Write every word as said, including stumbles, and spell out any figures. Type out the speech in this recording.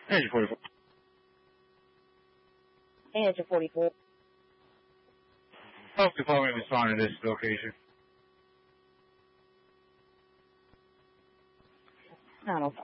Engine forty-four. Engine forty-four. Health Department responding to this location. nine oh five.